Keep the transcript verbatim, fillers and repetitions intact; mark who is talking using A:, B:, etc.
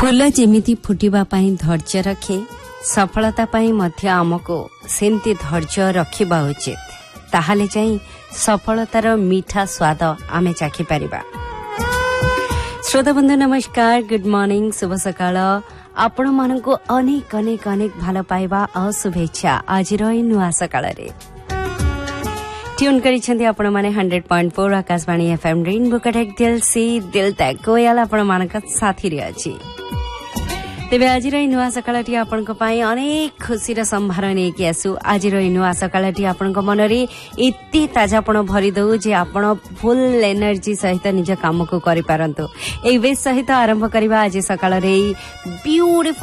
A: फूल जेमिति फुटिबा पाई धैर्य रखे सफलता पाई मध्य आमको सेमती धैर्य रखिबा उचित ताहाले जाई सफलतार मीठा स्वाद आमे चाखी परिबा। श्रोता बंधु नमस्कार, गुड मॉर्निंग, शुभ सकाळ। आपण मानकु अनेक अनेक अनेक भालो पाइबा आ शुभेच्छा आज रही नुआ सकाळ रे ट्यून करिसेंती आपण माने hundred point four Akashvani FM rainbow कटेक दिल से दिल तक कोयल आपण मानक साथी रे अछि। तेबे आज रही नुआ सकाळटी आपणक पाई अनेक खुशीर संभार नेकी आसु। आज रही नुआ सकाळटी आपणक मनरे एते ताजापण भरि दउ जे आपण फुल एनर्जी सहित निज काम को करि पारंतु। एई बेस सहित आरंभ करिबा आज सकाळ रे ब्यूटीफुल